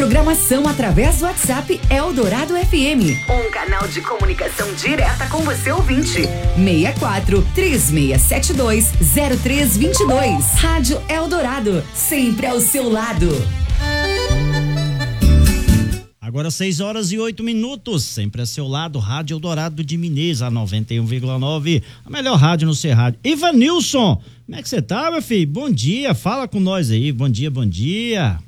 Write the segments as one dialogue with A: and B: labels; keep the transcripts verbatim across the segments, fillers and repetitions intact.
A: programação através do WhatsApp Eldorado F M. Um canal de comunicação direta com você ouvinte. seis quatro, três seis sete dois, zero três dois dois. Rádio Eldorado, sempre ao seu lado.
B: Agora seis horas e oito minutos, sempre a seu lado, Rádio Eldorado de Minas, a noventa e um vírgula nove, a melhor rádio no Cerrado. Ivanilson, como é que você tá, meu filho? Bom dia, fala com nós aí, bom dia, bom dia.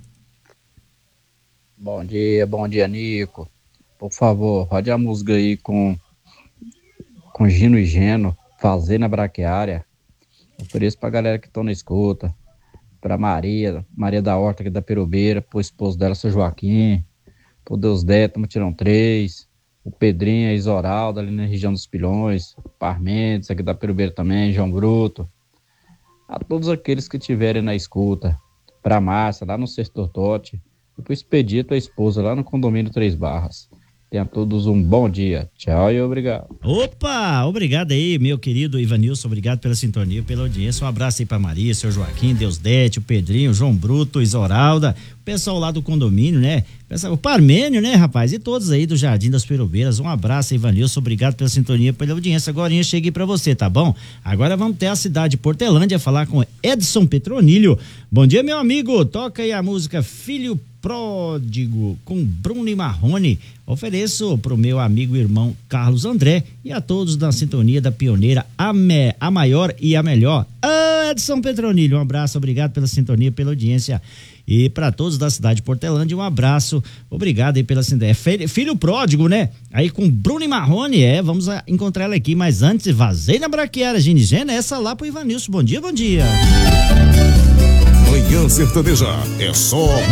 C: Bom dia, bom dia, Nico. Por favor, rode a música aí com, com Gino e Geno, Fazenda Braquiária. Ofereço pra galera que estão na escuta, pra Maria, Maria da Horta aqui da Perubeira, pro esposo dela, seu Joaquim, pro Deus Deto, Mutirão três, o Pedrinho, a Isoralda, ali na região dos Pilões, Parmentes, aqui da Perubeira também, João Bruto. A todos aqueles que estiverem na escuta, pra Márcia, lá no Sexto Tortote, e pro Expedito, a esposa, lá no condomínio Três Barras. Tenha todos um bom dia. Tchau e obrigado.
B: Opa, obrigado aí, meu querido Ivanilson, obrigado pela sintonia, pela audiência. Um abraço aí pra Maria, seu Joaquim, Deusdete, o Pedrinho, o João Bruto, Isoralda, o pessoal lá do condomínio, né? O Parmênio, né, rapaz? E todos aí do Jardim das Perubeiras. Um abraço, Ivanilson, obrigado pela sintonia, pela audiência. Agora eu cheguei pra você, tá bom? Agora vamos ter a cidade de Portelândia, falar com Edson Petronilho. Bom dia, meu amigo. Toca aí a música Filho Pródigo, com Bruno e Marrone. Ofereço pro meu amigo e irmão Carlos André e a todos da sintonia da Pioneira, a, me, a maior e a melhor. Ah, Edson Petronilho, um abraço, obrigado pela sintonia, pela audiência. E para todos da cidade de Portelândia, um abraço, obrigado aí pela sintonia. É filho, filho pródigo, né? Aí com Bruno e Marrone, é, vamos encontrar ela aqui, mas antes, vazei na Braquiária, Ginigena, essa lá pro Ivanilson. Bom dia, bom dia.
D: Manhã Sertaneja, é só